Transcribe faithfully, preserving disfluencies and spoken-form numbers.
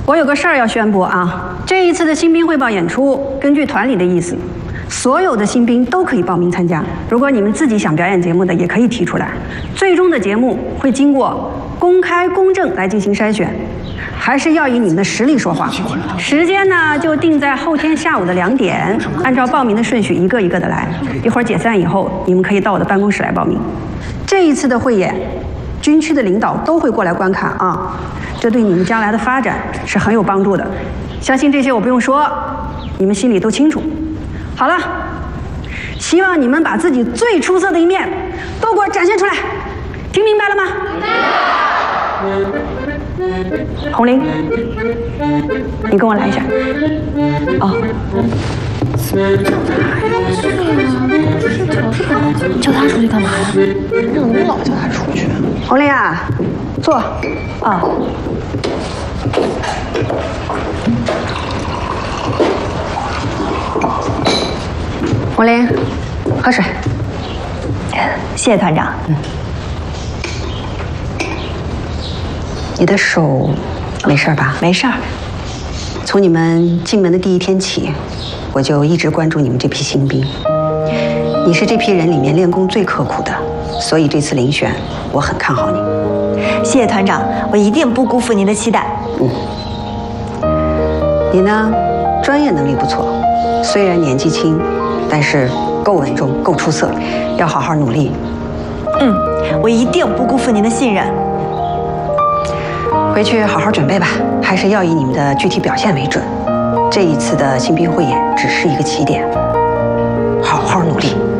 我有个事儿要宣布啊！这一次的新兵汇报演出，根据团里的意思，所有的新兵都可以报名参加。如果你们自己想表演节目的，也可以提出来。最终的节目会经过公开公正来进行筛选，还是要以你们的实力说话。时间呢，就定在后天下午的两点，按照报名的顺序一个一个的来。一会儿解散以后，你们可以到我的办公室来报名。这一次的汇演，军区的领导都会过来观看啊。这对你们将来的发展是很有帮助的，相信这些我不用说，你们心里都清楚。好了，希望你们把自己最出色的一面都给我展现出来，听明白了吗？红玲，你跟我来一下。哦。 叫他出去干嘛呀？你怎么老叫他出去？ 红玲啊，坐。啊。红玲，喝水。 谢谢团长。 嗯。你的手没事吧？ 没事儿。 从你们进门的第一天起，我就一直关注你们这批新兵。你是这批人里面练功最刻苦的，所以这次遴选我很看好你。 谢谢团长，我一定不辜负您的期待。 嗯。你呢，专业能力不错，虽然年纪轻，但是够稳重，够出色，要好好努力。 嗯，我一定不辜负您的信任。 回去好好准备吧，还是要以你们的具体表现为准。这一次的新兵汇演只是一个起点，好好努力。